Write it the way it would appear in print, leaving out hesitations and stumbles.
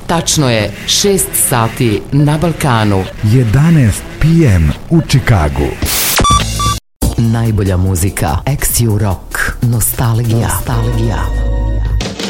Tačno je 6 sati na Balkanu. 11 p.m. u Čikagu. Najbolja muzika, Ex-U Rock, Nostalgija.